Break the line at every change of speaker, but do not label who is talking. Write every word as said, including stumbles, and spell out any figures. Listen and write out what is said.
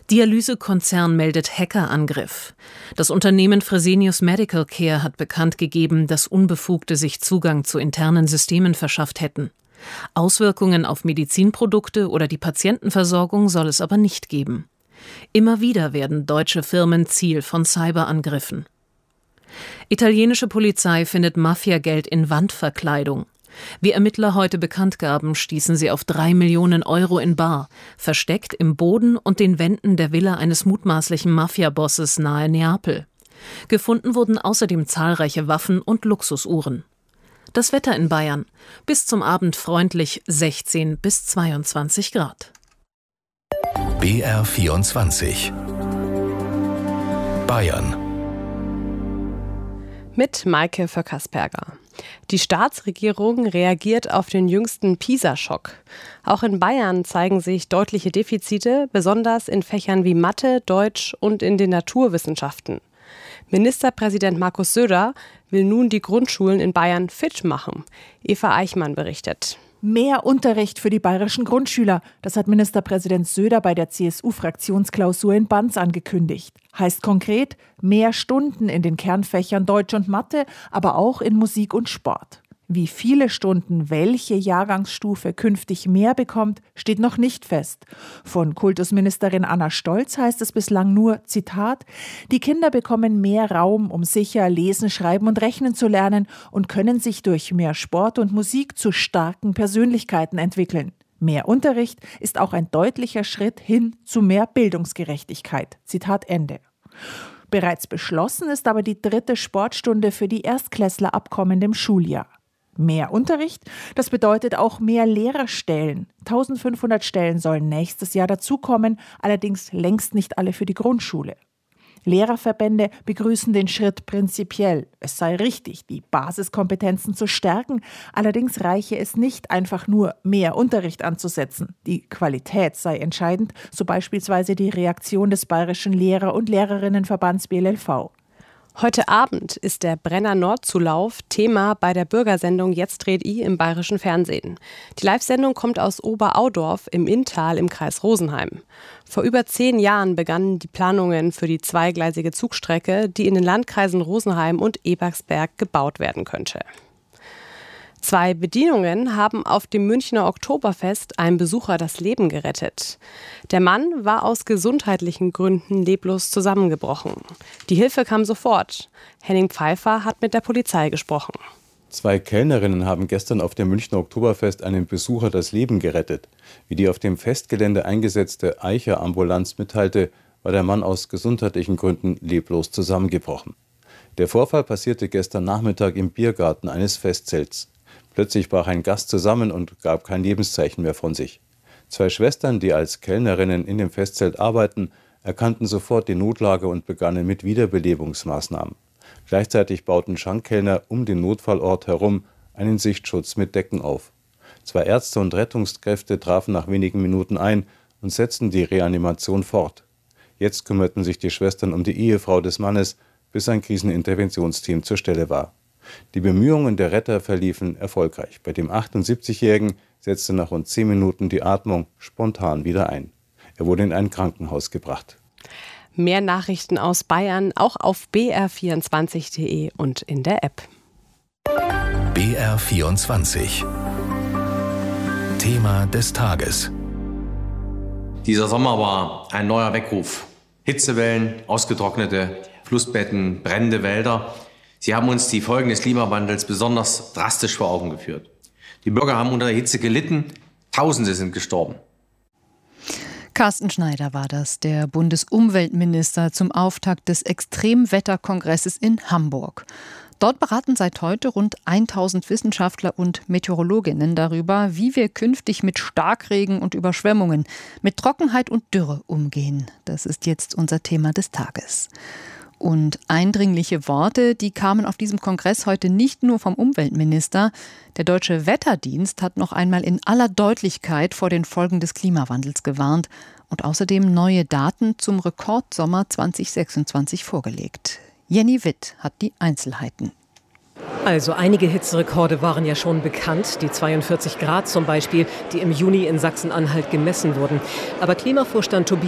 Dialysekonzern meldet Hackerangriff. Das Unternehmen Fresenius Medical Care hat bekannt gegeben, dass Unbefugte sich Zugang zu internen Systemen verschafft hätten. Auswirkungen auf Medizinprodukte oder die Patientenversorgung soll es aber nicht geben. Immer wieder werden deutsche Firmen Ziel von Cyberangriffen. Italienische Polizei findet Mafiageld in Wandverkleidung. Wie Ermittler heute bekannt gaben, stießen sie auf drei Millionen Euro in bar, versteckt im Boden und den Wänden der Villa eines mutmaßlichen Mafiabosses nahe Neapel. Gefunden wurden außerdem zahlreiche Waffen und Luxusuhren. Das Wetter in Bayern: bis zum Abend freundlich sechzehn bis zweiundzwanzig Grad.
B R vierundzwanzig Bayern
mit Maike Vöckersperger. Die Staatsregierung reagiert auf den jüngsten PISA-Schock. Auch in Bayern zeigen sich deutliche Defizite, besonders in Fächern wie Mathe, Deutsch und in den Naturwissenschaften. Ministerpräsident Markus Söder will nun die Grundschulen in Bayern fit machen. Eva Eichmann berichtet.
Mehr Unterricht für die bayerischen Grundschüler, das hat Ministerpräsident Söder bei der C S U-Fraktionsklausur in Banz angekündigt. Heißt konkret mehr Stunden in den Kernfächern Deutsch und Mathe, aber auch in Musik und Sport. Wie viele Stunden welche Jahrgangsstufe künftig mehr bekommt, steht noch nicht fest. Von Kultusministerin Anna Stolz heißt es bislang nur, Zitat, die Kinder bekommen mehr Raum, um sicher lesen, schreiben und rechnen zu lernen und können sich durch mehr Sport und Musik zu starken Persönlichkeiten entwickeln. Mehr Unterricht ist auch ein deutlicher Schritt hin zu mehr Bildungsgerechtigkeit. Zitat Ende. Bereits beschlossen ist aber die dritte Sportstunde für die Erstklässler ab kommendem Schuljahr. Mehr Unterricht, das bedeutet auch mehr Lehrerstellen. eintausendfünfhundert Stellen sollen nächstes Jahr dazukommen, allerdings längst nicht alle für die Grundschule. Lehrerverbände begrüßen den Schritt prinzipiell. Es sei richtig, die Basiskompetenzen zu stärken. Allerdings reiche es nicht, einfach nur mehr Unterricht anzusetzen. Die Qualität sei entscheidend, so beispielsweise die Reaktion des Bayerischen Lehrer- und Lehrerinnenverbands B L L V.
Heute Abend ist der Brenner-Nord-Zulauf Thema bei der Bürgersendung Jetzt dreht I im bayerischen Fernsehen. Die Live-Sendung kommt aus Oberaudorf im Inntal im Kreis Rosenheim. Vor über zehn Jahren begannen die Planungen für die zweigleisige Zugstrecke, die in den Landkreisen Rosenheim und Ebersberg gebaut werden könnte. Zwei Bedienungen haben auf dem Münchner Oktoberfest einem Besucher das Leben gerettet. Der Mann war aus gesundheitlichen Gründen leblos zusammengebrochen. Die Hilfe kam sofort. Henning Pfeiffer hat mit der Polizei gesprochen.
Zwei Kellnerinnen haben gestern auf dem Münchner Oktoberfest einem Besucher das Leben gerettet. Wie die auf dem Festgelände eingesetzte Eicher-Ambulanz mitteilte, war der Mann aus gesundheitlichen Gründen leblos zusammengebrochen. Der Vorfall passierte gestern Nachmittag im Biergarten eines Festzelts. Plötzlich brach ein Gast zusammen und gab kein Lebenszeichen mehr von sich. Zwei Schwestern, die als Kellnerinnen in dem Festzelt arbeiten, erkannten sofort die Notlage und begannen mit Wiederbelebungsmaßnahmen. Gleichzeitig bauten Schankkellner um den Notfallort herum einen Sichtschutz mit Decken auf. Zwei Ärzte und Rettungskräfte trafen nach wenigen Minuten ein und setzten die Reanimation fort. Jetzt kümmerten sich die Schwestern um die Ehefrau des Mannes, bis ein Kriseninterventionsteam zur Stelle war. Die Bemühungen der Retter verliefen erfolgreich. Bei dem achtundsiebzigjährigen setzte nach rund zehn Minuten die Atmung spontan wieder ein. Er wurde in ein Krankenhaus gebracht.
Mehr Nachrichten aus Bayern auch auf b r vierundzwanzig punkt d e und in der App.
B R vierundzwanzig Thema des Tages.
Dieser Sommer war ein neuer Weckruf. Hitzewellen, ausgetrocknete Flussbetten, brennende Wälder. Sie haben uns die Folgen des Klimawandels besonders drastisch vor Augen geführt. Die Bürger haben unter der Hitze gelitten, Tausende sind gestorben.
Carsten Schneider war das, der Bundesumweltminister zum Auftakt des Extremwetterkongresses in Hamburg. Dort beraten seit heute rund tausend Wissenschaftler und Meteorologinnen darüber, wie wir künftig mit Starkregen und Überschwemmungen, mit Trockenheit und Dürre umgehen. Das ist jetzt unser Thema des Tages. Und eindringliche Worte, die kamen auf diesem Kongress heute nicht nur vom Umweltminister. Der Deutsche Wetterdienst hat noch einmal in aller Deutlichkeit vor den Folgen des Klimawandels gewarnt und außerdem neue Daten zum Rekordsommer zwanzig sechsundzwanzig vorgelegt. Jenny Witt hat die Einzelheiten.
Also einige Hitzerekorde waren ja schon bekannt, die zweiundvierzig Grad zum Beispiel, die im Juni in Sachsen-Anhalt gemessen wurden. Aber Klimavorstand Tobias